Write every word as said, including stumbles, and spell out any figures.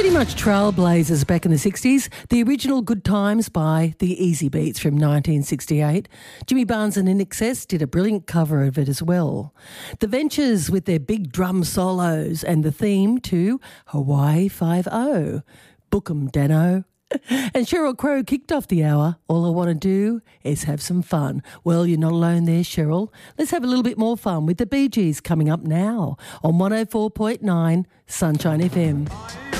Pretty much trailblazers back in the sixties. The original Good Times by the Easy Beats from nineteen sixty-eight. Jimmy Barnes and In Excess did a brilliant cover of it as well. The Ventures with their big drum solos and the theme to Hawaii Five-O. Book 'em, Dano. And Sheryl Crow kicked off the hour. All I want to do is have some fun. Well, you're not alone there, Sheryl. Let's have a little bit more fun with the Bee Gees coming up now on one oh four point nine Sunshine F M.